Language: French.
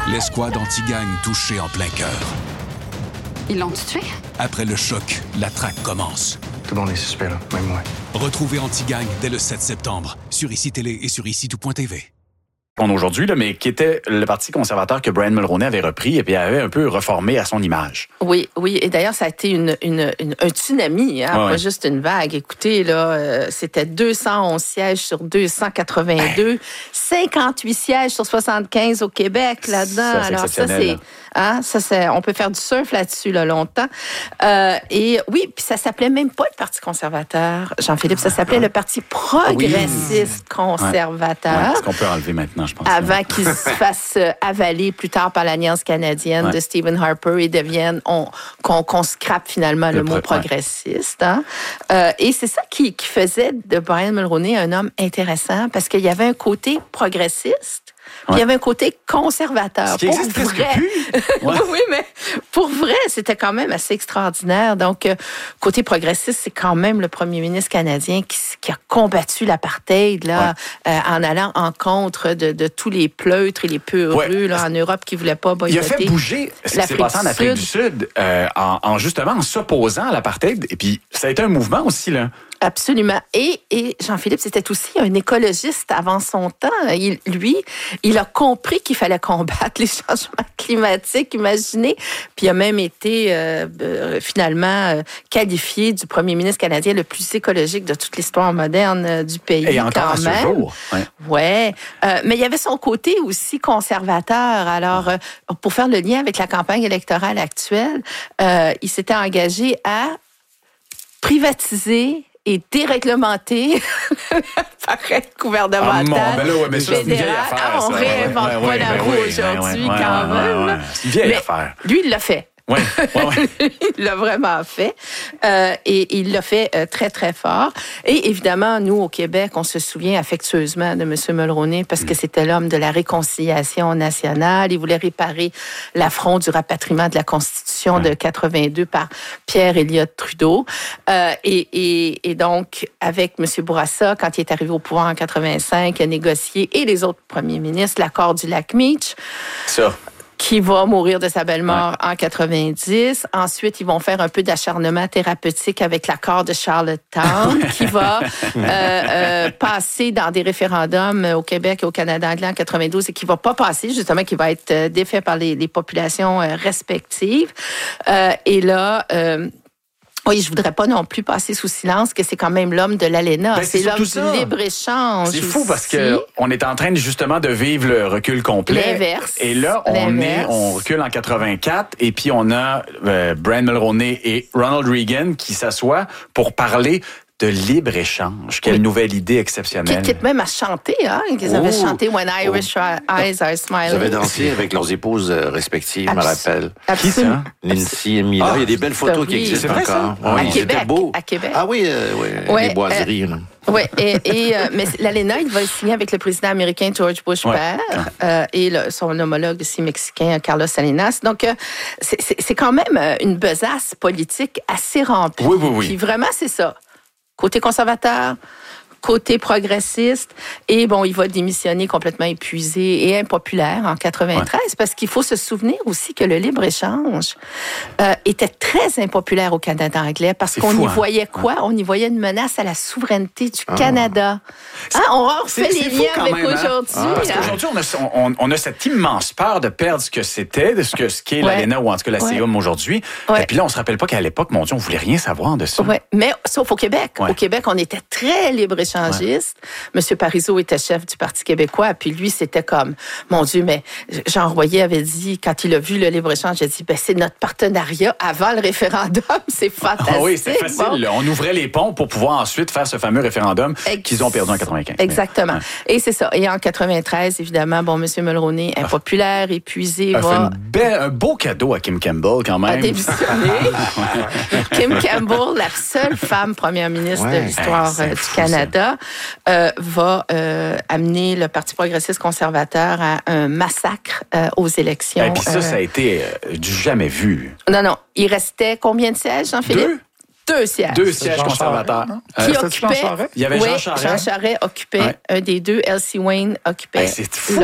L'escouade anti-gang touchée en plein cœur. Ils l'ont tué? Après le choc, la traque commence. Tout le monde est suspect, là, même moi. Retrouvez Anti-Gang dès le 7 septembre sur ICI Télé et sur ICI-tout.tv. Aujourd'hui, là, mais qui était le Parti conservateur que Brian Mulroney avait repris et puis avait un peu reformé à son image. Oui. Et d'ailleurs, ça a été un tsunami, pas juste une vague. Écoutez, là, c'était 211 sièges sur 282, 58 sièges sur 75 au Québec là-dedans. Ça, c'est alors exceptionnel, ça c'est, on peut faire du surf là-dessus là, longtemps. Et oui, puis ça s'appelait même pas le Parti conservateur, Jean-Philippe, ça s'appelait le Parti progressiste conservateur. Ouais, ce qu'on peut enlever maintenant, je pense. Avant qu'il se fasse avaler plus tard par l'Alliance canadienne de Stephen Harper et devienne, qu'on scrape finalement le mot progressiste. Hein? Et c'est ça qui faisait de Brian Mulroney un homme intéressant parce qu'il y avait un côté progressiste. Puis il y avait un côté conservateur. Ce qui existe presque plus. Oui, mais pour vrai, c'était quand même assez extraordinaire. Donc, côté progressiste, c'est quand même le premier ministre canadien qui a combattu l'apartheid là, en allant en contre de tous les pleutres et les peureux là, en Europe qui ne voulaient pas boycotter. Il a fait bouger ce qui s'est passé en Afrique du Sud justement en s'opposant à l'apartheid. Et puis, ça a été un mouvement aussi, là. Absolument. Et Jean-Philippe, c'était aussi un écologiste avant son temps. Il a compris qu'il fallait combattre les changements climatiques, imaginez. Puis il a même été finalement qualifié du premier ministre canadien le plus écologique de toute l'histoire moderne du pays. Et encore à ce jour. Mais il y avait son côté aussi conservateur. Alors, pour faire le lien avec la campagne électorale actuelle, il s'était engagé à privatiser et déréglementé l'appareil gouvernemental mais ça, c'est une vieille affaire. On réinvente pas la roue aujourd'hui quand même. C'est une vieille affaire. Lui, il l'a fait. Oui. Il l'a vraiment fait. Et il l'a fait très, très fort. Et évidemment, nous, au Québec, on se souvient affectueusement de M. Mulroney parce que c'était l'homme de la réconciliation nationale. Il voulait réparer l'affront du rapatriement de la Constitution de 82 par Pierre Elliott Trudeau. Et donc, avec M. Bourassa, quand il est arrivé au pouvoir en 85, il a négocié, et les autres premiers ministres, l'accord du lac Meach. Ça. Qui va mourir de sa belle mort en 90. Ensuite, ils vont faire un peu d'acharnement thérapeutique avec l'accord de Charlottetown, qui va passer dans des référendums au Québec et au Canada anglais en 92 et qui va pas passer, justement, qui va être défait par les populations respectives. Et là... oui, je voudrais pas non plus passer sous silence que c'est quand même l'homme de l'ALENA. C'est l'homme du libre-échange. C'est fou parce qu'on est en train justement de vivre le recul complet. L'inverse. Et là, on recule en 84 et puis on a Brian Mulroney et Ronald Reagan qui s'assoient pour parler de libre-échange. Quelle nouvelle idée exceptionnelle. Qui est même à chanter, hein? Ils avaient chanté When Irish Eyes Are Smiling. Ils avaient dansé avec leurs épouses respectives, je me rappelle. Qui ça? Lindsay et Mila. Il y a des belles photos qui existent encore. À Québec. Beau. À Québec. Ah oui, les boiseries. Oui, mais l'ALENA, il va signer avec le président américain George Bush père et son homologue aussi mexicain Carlos Salinas. Donc, c'est quand même une besace politique assez remplie. Oui. Puis vraiment, c'est ça. Côté conservateur, côté progressiste, et bon, il va démissionner complètement épuisé et impopulaire en 93, parce qu'il faut se souvenir aussi que le libre-échange était très impopulaire au Canada anglais, parce qu'on y voyait quoi? On y voyait une menace à la souveraineté du Canada. On refait les liens avec aujourd'hui. Parce qu'aujourd'hui, on a cette immense peur de perdre ce que c'était, de ce qu'est l'ALENA ou en tout cas la CIUM aujourd'hui. Et puis là, on se rappelle pas qu'à l'époque, mon Dieu, on voulait rien savoir de ça. Oui, mais sauf au Québec. Au Québec, on était très libre-échangiste. Monsieur Parizeau était chef du Parti québécois, puis lui, c'était comme, mon Dieu, mais Jean Royer avait dit, quand il a vu le libre-échange, il a dit, c'est notre partenariat avant le référendum, c'est fantastique. Oui, c'était facile. On ouvrait les ponts pour pouvoir ensuite faire ce fameux référendum qu'ils ont perdu en 95. Exactement. Et c'est ça. Et en 93, évidemment, monsieur Mulroney, impopulaire, épuisé, va... fait un beau cadeau à Kim Campbell, quand même. A démissionné. Kim Campbell, la seule femme première ministre de l'histoire du Canada, va amener le Parti progressiste conservateur à un massacre aux élections. Et puis ça a été du jamais vu. Non. Il restait combien de sièges, Jean-Philippe? 2 sièges. 2 sièges conservateurs. Qui occupait... Il y avait Jean Charest. Jean Charest occupait un des deux. Elsie Wayne occupait c'est fou,